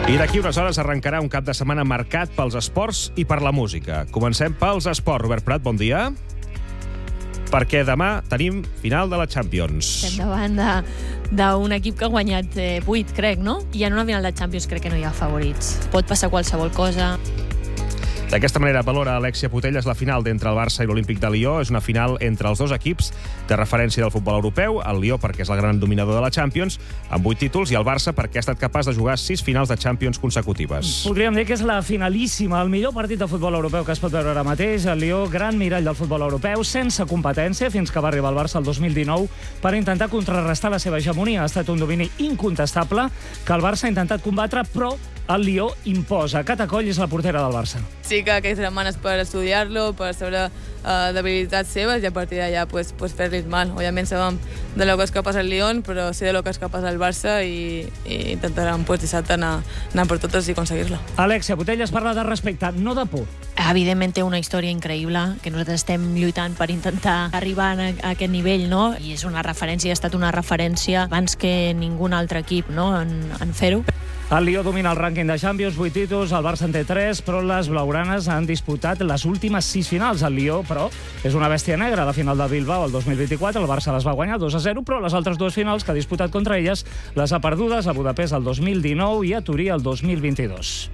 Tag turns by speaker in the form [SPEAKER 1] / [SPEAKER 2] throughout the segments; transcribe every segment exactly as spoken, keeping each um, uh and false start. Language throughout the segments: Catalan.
[SPEAKER 1] I d'aquí unes hores arrencarà un cap de setmana marcat pels esports i per la música. Comencem pels esports. Robert Prat, bon dia. Perquè demà tenim final de la Champions.
[SPEAKER 2] Estem davant d'un equip que ha guanyat eh, vuit, crec, no? I en una final de Champions crec que no hi ha favorits. Pot passar qualsevol cosa.
[SPEAKER 1] D'aquesta manera valora Alexia Putellas la final d'entre el Barça i l'Olímpic de Lió. És una final entre els dos equips de referència del futbol europeu. El Lió perquè és el gran dominador de la Champions, amb vuit títols, i el Barça perquè ha estat capaç de jugar sis finals de Champions consecutives.
[SPEAKER 3] Podríem dir que és la finalíssima, el millor partit de futbol europeu que es pot veure ara mateix. El Lió, gran mirall del futbol europeu, sense competència, fins que va arribar al Barça el dos mil dinou per intentar contrarrestar la seva hegemonia. Ha estat un domini incontestable que el Barça ha intentat combatre, però el Lió imposa. Cata Coll és la portera del Barça.
[SPEAKER 4] Sí que aquestes setmanes per estudiar-lo, per saber uh, debilitats seves i a partir d'allà pues, pues fer-li mal. Òbviament sabem de lo que és capaç el Lyon, però sé de lo que és capaç el Barça i, i intentarem pues, dissabte anar, anar per totes i aconseguir-la.
[SPEAKER 3] Alexia Putellas parla de respecte, no de por.
[SPEAKER 2] Evidentment té una història increïble, que nosaltres estem lluitant per intentar arribar a aquest nivell, no? I és una referència, ha estat una referència abans que ningú altre equip, no?, en, en fer-ho.
[SPEAKER 3] El Lió domina el rànquing de Champions, vuit títols, el Barça en té tres, però les blaugranes han disputat les últimes sis finals. El Lió, però, és una bèstia negra. La final de Bilbao el dos mil vint-i-quatre, el Barça les va guanyar dos a zero, però les altres dues finals que ha disputat contra elles les ha perdudes a Budapest el dos mil dinou i a Turí el dos mil vint-i-dos.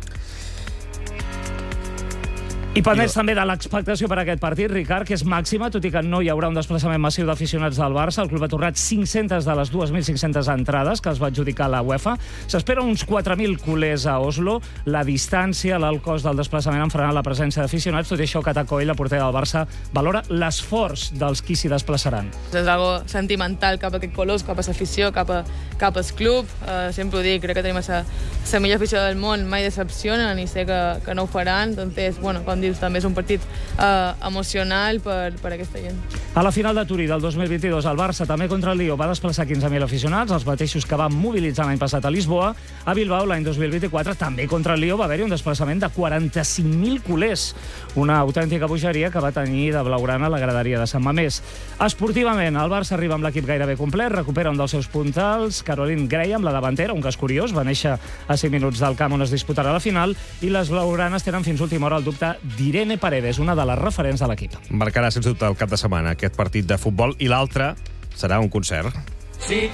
[SPEAKER 3] I pendents també de l'expectació per a aquest partit, Ricard, que és màxima, tot i que no hi haurà un desplaçament massiu d'aficionats del Barça. El club ha tornat cinc-centes de les dues mil cinc-centes entrades que es va adjudicar la UEFA. S'espera uns quatre mil culers a Oslo. La distància, l'alt cost del desplaçament han frenat la presència d'aficionats. Tot i això, Cata Coll, la portera del Barça, valora l'esforç dels qui s'hi desplaçaran.
[SPEAKER 4] És algo sentimental cap a aquest colors, cap a l'afició, cap, a, cap al club. Uh, sempre ho dic, crec que tenim la millor afició del món, mai decepcionen i sé que, que no ho faran. Entonces, bueno, com dius, també és un partit eh, emocional per, per aquesta gent.
[SPEAKER 3] A la final de Turí del dos mil vint-i-dos, el Barça, també contra el Lió, va desplaçar quinze mil aficionats, els mateixos que van mobilitzar l'any passat a Lisboa. A Bilbao, l'any dos mil vint-i-quatre, també contra el Lió, va haver-hi un desplaçament de quaranta-cinc mil culers. Una autèntica bogeria que va tenir de blaugrana la graderia de Sant Mamés. Esportivament, el Barça arriba amb l'equip gairebé complet, recupera un dels seus puntals, Caroline Graham, la davantera, un cas curiós, va néixer a cinc minuts del camp on es disputarà la final, i les blaugranes tenen fins última hora el dubte d'Irene Paredes, una de les referents de l'equip.
[SPEAKER 1] Marcarà, sens dubte, el cap de setmana aquest partit de futbol, i l'altre serà un concert.
[SPEAKER 5] Sí,